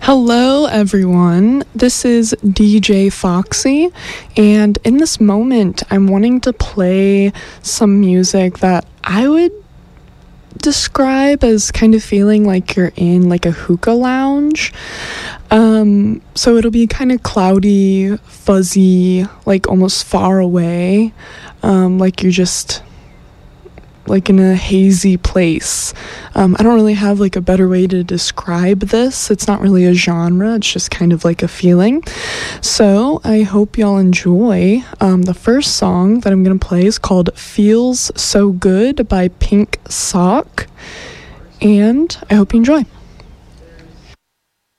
Hello, everyone. This is DJ Foxy, and in this moment, I'm wanting to play some music that I would describe as kind of feeling like you're in like a hookah lounge. So it'll be kind of cloudy, fuzzy, like almost far away, like you're just like in a hazy place. I don't really have like a better way to describe this. It's not really a genre, it's just kind of like a feeling. So I hope y'all enjoy. The first song that I'm gonna play is called Feels So Good by Pink Sock, and I hope you enjoy.